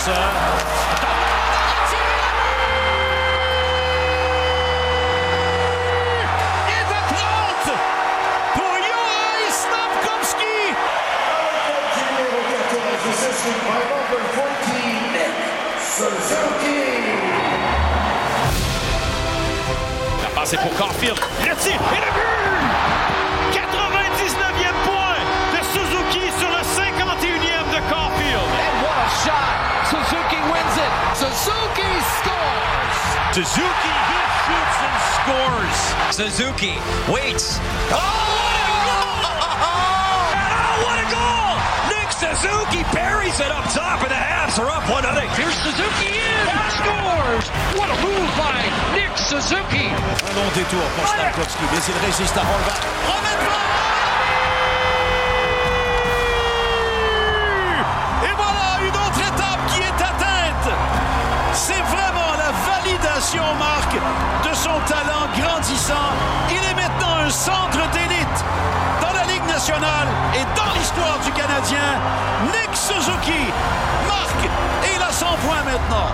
La passe est pour Caulfield. Retire et le but! 99e point de Suzuki sur le 51e de Caulfield. And what a shot! Suzuki wins it. Suzuki scores! Suzuki hits, shoots, and scores. Suzuki waits. What a goal! Nick Suzuki buries it up top, and the Habs are up 1-0. Here's Suzuki in! Scores! What a move by Nick Suzuki! Un long détour pour Stamkowski, mais il résiste à Horvat. Et voilà une autre étape qui est atteinte. C'est vraiment la validation, Marc, de son talent grandissant. Il est maintenant un centre d'élite dans la Ligue nationale et dans l'histoire du Canadien. Nick Suzuki marque et il a 100 points maintenant.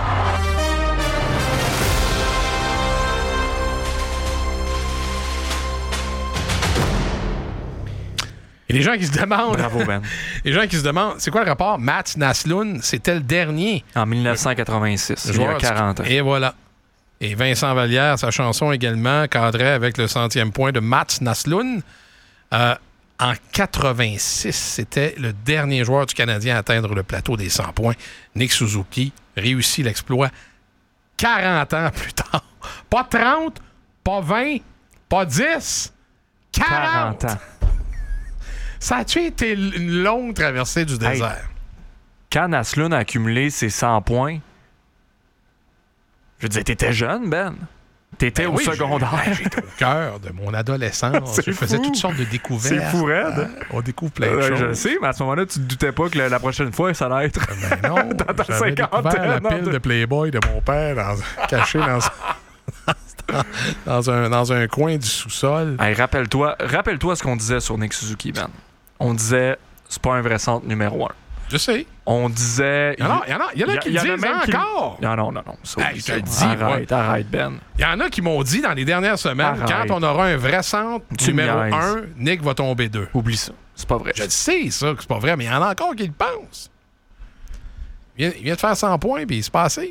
Et les gens qui se demandent... Bravo, Ben. Les gens qui se demandent, c'est quoi le rapport? Mats Naslund, c'était le dernier. En 1986, il y a 40 ans. Et voilà. Et Vincent Vallière, sa chanson également, cadrait avec le 100e point de Mats Naslund. En 86, c'était le dernier joueur du Canadien à atteindre le plateau des 100 points. Nick Suzuki réussit l'exploit 40 ans plus tard. Pas 30, pas 20, pas 10, 40 ans. Ça a-tu été une longue traversée du désert? Quand Naslund a accumulé ses 100 points, je veux dire, t'étais jeune, Ben. T'étais au secondaire. J'étais au cœur de mon adolescence. Je faisais toutes sortes de découvertes. C'est fou, raide. On découvre plein de choses. Je sais, mais à ce moment-là, tu te doutais pas que la prochaine fois, ça allait être ben non, dans ta j'avais cinquantaine. découvert la pile de Playboy de mon père cachée dans un coin du sous-sol. Hey, rappelle-toi ce qu'on disait sur Nick Suzuki, Ben. On disait, c'est pas un vrai centre numéro 1. Je sais. On disait... Il y en a qui le disent encore. Non. Je te le dis. Arrête, Ben. Il y en a qui m'ont dit dans les dernières semaines, quand on aura un vrai centre numéro 1, Nick va tomber 2. Oublie ça. C'est pas vrai. Je sais, ça, que c'est pas vrai, mais il y en a encore qui le pensent. Il vient de faire 100 points, puis il se passait.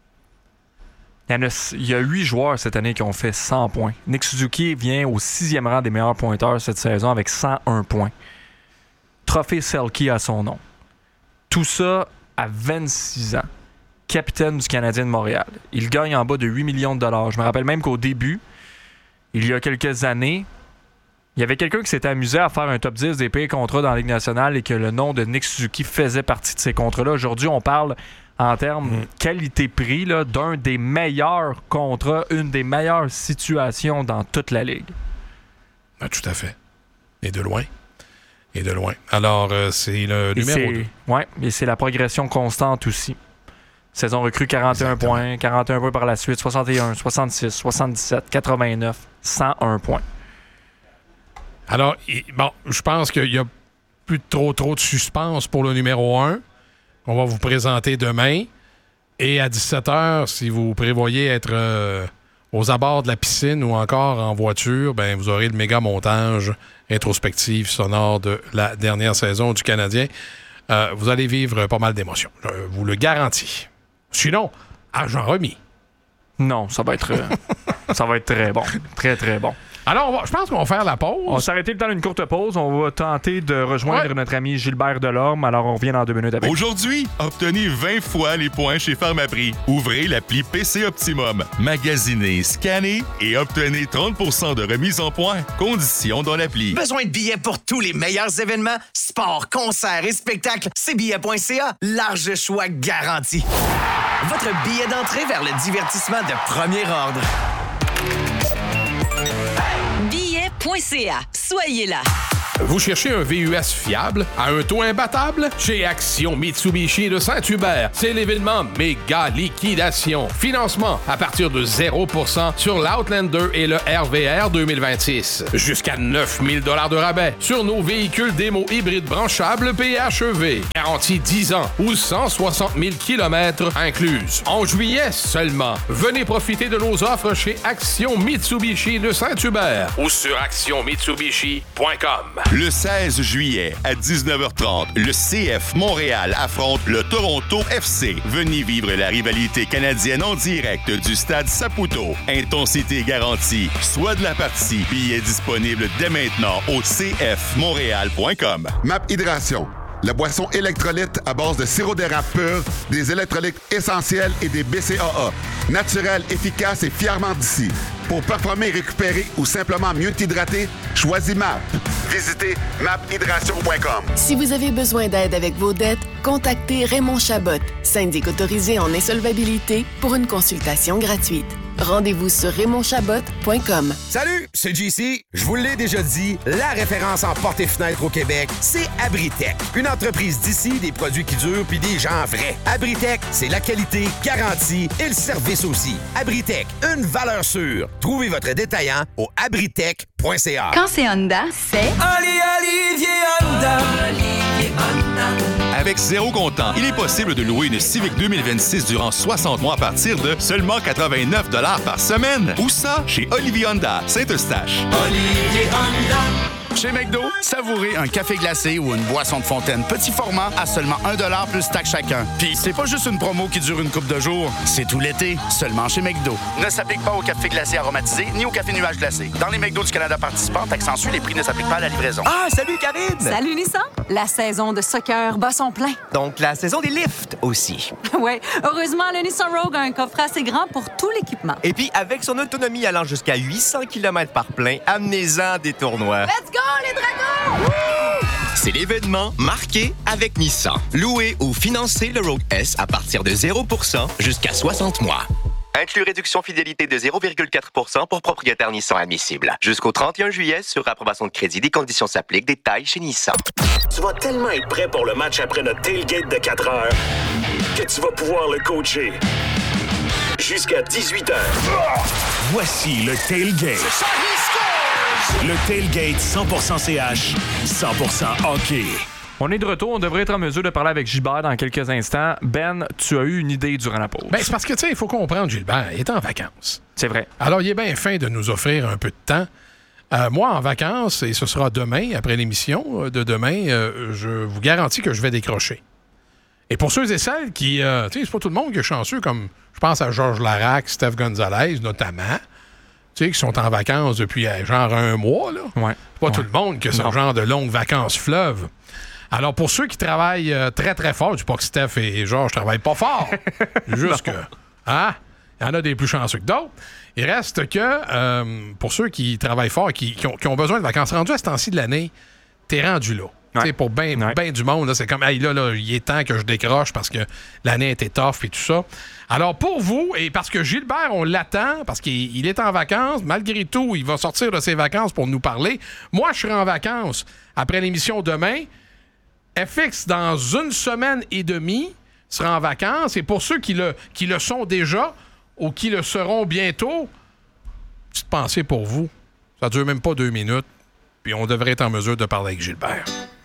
Il y a 8 joueurs cette année qui ont fait 100 points. Nick Suzuki vient au 6e rang des meilleurs pointeurs cette saison avec 101 points. Trophée Selke à son nom. Tout ça à 26 ans. Capitaine du Canadien de Montréal. Il gagne en bas de 8 millions de dollars. Je me rappelle même qu'au début, il y a quelques années, il y avait quelqu'un qui s'était amusé à faire un top 10 des pires contrats dans la Ligue nationale et que le nom de Nick Suzuki faisait partie de ces contrats-là. Aujourd'hui, on parle en termes qualité-prix là, d'un des meilleurs contrats, une des meilleures situations dans toute la Ligue. Ah, tout à fait. Et de loin. Alors, c'est le numéro 2. Oui, et c'est la progression constante aussi. Saison recrue, 41 points, 41 points par la suite, 61, 66, 77, 89, 101 points. Alors, je pense qu'il n'y a plus trop de suspense pour le numéro 1 qu'on va vous présenter demain. Et à 17h, si vous prévoyez être aux abords de la piscine ou encore en voiture, ben vous aurez le méga montage introspectif sonore de la dernière saison du Canadien. Vous allez vivre pas mal d'émotions. Je vous le garantis. Sinon, argent remis. Non, ça va être très bon. Très, très bon. Alors, je pense qu'on va faire la pause. On va s'arrêter le temps d'une courte pause. On va tenter de rejoindre notre ami Gilbert Delorme. Alors, on revient dans 2 minutes avec. Aujourd'hui, obtenez 20 fois les points chez Pharmaprix. Ouvrez l'appli PC Optimum. Magasinez, scannez et obtenez 30% de remise en points. Conditions dans l'appli. Besoin de billets pour tous les meilleurs événements? Sports, concerts et spectacles? CBillets.ca. Large choix garanti. Votre billet d'entrée vers le divertissement de premier ordre. Billet.ca. Soyez là. Vous cherchez un VUS fiable à un taux imbattable? Chez Action Mitsubishi de Saint-Hubert, c'est l'événement méga liquidation. Financement à partir de 0% sur l'Outlander et le RVR 2026. Jusqu'à 9 000 $ de rabais sur nos véhicules démo hybrides branchables PHEV. Garantie 10 ans ou 160 000 km incluses. En juillet seulement, venez profiter de nos offres chez Action Mitsubishi de Saint-Hubert ou sur actionmitsubishi.com. Le 16 juillet à 19h30, le CF Montréal affronte le Toronto FC. Venez vivre la rivalité canadienne en direct du stade Saputo. Intensité garantie. Soit de la partie. Billets disponibles dès maintenant au cfmontréal.com. MAP Hydration. La boisson électrolyte à base de sirop d'érable pur, des électrolytes essentiels et des BCAA. Naturel, efficace et fièrement d'ici. Pour performer, récupérer ou simplement mieux t'hydrater, choisis MAP. Visitez maphydration.com. Si vous avez besoin d'aide avec vos dettes, contactez Raymond Chabot, syndic autorisé en insolvabilité, pour une consultation gratuite. Rendez-vous sur RaymondChabot.com. Salut, c'est JC. Je vous l'ai déjà dit, la référence en portes et fenêtres au Québec, c'est Abritech. Une entreprise d'ici, des produits qui durent puis des gens vrais. Abritech, c'est la qualité garantie et le service aussi. Abritech, une valeur sûre. Trouvez votre détaillant au abritech.ca. Quand c'est Honda, c'est Olivier Honda. Avec zéro comptant, il est possible de louer une Civic 2026 durant 60 mois à partir de seulement 89 $ par semaine. Où ça? Chez Olivier Honda, Saint-Eustache. Olivier Honda. Chez McDo, savourez un café glacé ou une boisson de fontaine petit format à seulement 1 $ plus taxe chacun. Puis c'est pas juste une promo qui dure une couple de jours, c'est tout l'été, seulement chez McDo. Ne s'applique pas au café glacé aromatisé ni au café nuage glacé. Dans les McDo du Canada participants, Accentue, les prix ne s'appliquent pas à la livraison. Ah, salut Karine! Salut Nissan! La saison de soccer bat son plein. Donc la saison des lifts aussi. Ouais, heureusement, le Nissan Rogue a un coffre assez grand pour tout l'équipement. Et puis avec son autonomie allant jusqu'à 800 km par plein, amenez-en des tournois. Let's go les dragons! C'est l'événement marqué avec Nissan. Louez ou financez le Rogue S à partir de 0% jusqu'à 60 mois. Inclus réduction fidélité de 0,4% pour propriétaire Nissan admissible. Jusqu'au 31 juillet sur approbation de crédit. Des conditions s'appliquent. Détails chez Nissan. Tu vas tellement être prêt pour le match après notre tailgate de 4 heures que tu vas pouvoir le coacher jusqu'à 18 heures. Voici le tailgate. Le tailgate 100% CH, 100% hockey. On est de retour, on devrait être en mesure de parler avec Gilbert dans quelques instants. Ben, tu as eu une idée durant la pause. Ben, c'est parce que, tu sais, il faut comprendre, Gilbert, il est en vacances. C'est vrai. Alors, il est bien fin de nous offrir un peu de temps. Moi, en vacances, et ce sera demain, après l'émission de demain, je vous garantis que je vais décrocher. Et pour ceux et celles qui... tu sais, c'est pas tout le monde qui est chanceux, comme je pense à Georges Larac, Steph Gonzalez, notamment, tu sais, qui sont en vacances depuis genre un mois, là. Ouais. C'est pas tout le monde qui a ce genre de longues vacances fleuves. Alors, pour ceux qui travaillent très, très fort, je dis pas que Steph et Georges travaillent pas fort. Juste que, hein, il y en a des plus chanceux que d'autres. Il reste que, pour ceux qui travaillent fort et qui ont besoin de vacances, rendu à ce temps-ci de l'année, t'es rendu là. Ouais. Pour bien du monde, là, c'est comme, hey, là, il est temps que je décroche parce que l'année était tough et tout ça. Alors, pour vous, et parce que Gilbert, on l'attend, parce qu'il est en vacances, malgré tout, il va sortir de ses vacances pour nous parler. Moi, je serai en vacances après l'émission demain. FX, dans 1 semaine et demie, sera en vacances. Et pour ceux qui le sont déjà ou qui le seront bientôt, petite pensée pour vous. Ça dure même pas 2 minutes. Puis on devrait être en mesure de parler avec Gilbert.